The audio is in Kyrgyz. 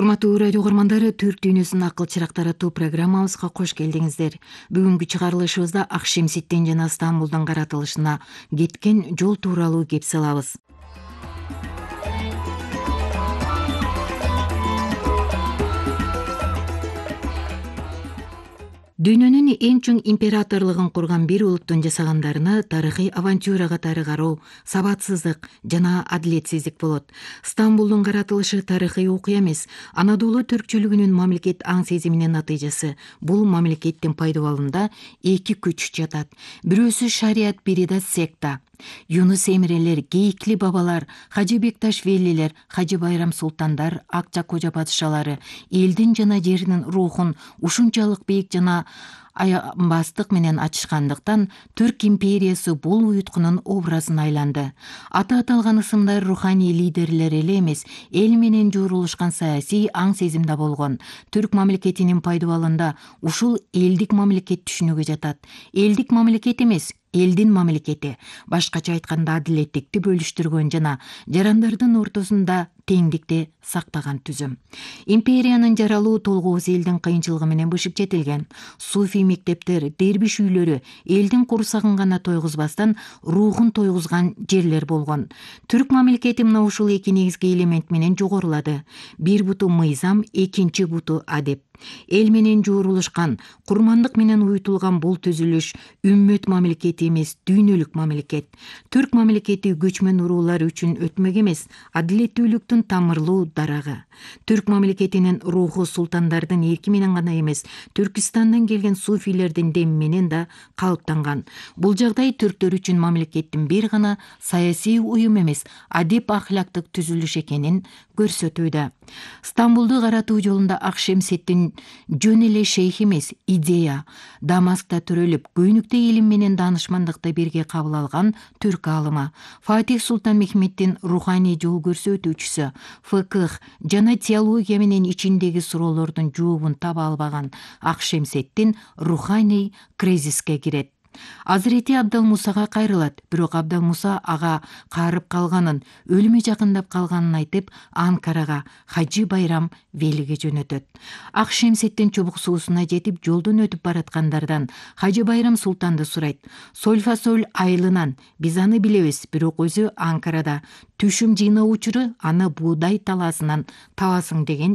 Урматтуу радио угармандары, Түрк дүйнөсүнүн акыл чырактары аттуу программабызга кош келдиңиздер. Бүгүнкү чыгарылышыбызда Акшемсеттен жана Стамбулдун каратылышына кеткен жол тууралуу кеп салабыз. Дүйнөнүн эң чоң императорлугун курган бир улуттун жасагандарына тарыхый авантюра катары кароо сабатсыздык жана адилетсиздик болот. Стамбулдун каратылышы тарыхый окуя эмес, Анадолу түркчүлүгүнүн мамлекет аң сезиминин натыйжасы. Бул мамлекеттин пайдубалында эки күч жатат. Бирөөсү шарият, бири да секта. Юнус Эмирелер, Гейикли бабалар, Хажы Бекташ-Велилер, Хажы Байрам султандар, Акча Кожа падышалары элдин жана жердин рухун ушунчалык бийик жана аянбастык менен ачышкандыктан Түрк империясы бул уюткунун образына айланды. Аты аталган ысымдар руханий лидерлер эле эмес, эл менен жуурулушкан саясий аң сезимде болгон. Түрк мамлекетинин пайдубалында ушул элдик мамлекет түшүнүгү жатат. Элдик мамлекет эмес, элдин мамлекети. Башкача айтканда адилеттикти бөлүштүргөн жана жарандардын ортосунда теңдикти сактаган түзүм. Империянын жаралуу толгоосу элдин кыйынчылыгы менен бышып жетилген. Суфий мектептер, дербиш үйлөрү элдин курсагын гана тойгузбастан рухун тойгузган жерлер болгон. Түрк мамлекети мына ушул эки негизги элемент менен жогорулады. Бир буту мыйзам, экинчи буту адеп. Эл менен жуурулушкан, курмандык менен уютулган бул түзүлүш үммөт мамлекети эмес, дүйнөлүк мамлекет. Түрк мамлекети көчмөн уруулар үчүн өтмөк эмес, адилеттүүлүктүн тамырлуу дарагы. Түрк мамлекетинин руху султандардын эрки менен гана эмес, Түркистандан келген суфийлердин деми менен да калыптанган. Бул жагдай түрктөр үчүн мамлекеттин бир гана саясий уюм эмес, адеп ахлактык түзүлүш экенин көрсөтүүдө. Стамбулду каратуу жолунда Акшемсеттин жөн эле шейх эмес, идея. Дамаскта төрөлүп, көйнүктө илим менен даанышмандыкты бирге кабыл алган түрк аалымы. Фатих Султан Мехметтин руханий жол көрсөтүүчүсү, фыкых жана теология менен ичиндеги суроолордун жообун таба албаган Акшемсеттин руханий кризиске кирет. Азирети Абдал Мусага кайрылат, бирок Абдал Муса ага каарып калганын, өлүмү жакындап калганын айтып, Анкарага Хажы Байрам Велиге жөнөтөт. Акшемсеттин чубук суусуна жетип, жолдон өтүп бараткандардан Хажы Байрам султанды сурайт. Сольфасоль айылынан биз аны билебиз, бирок өзү Анкарада түшүм жыйноо учуру аны буудай талаасынан табасың деген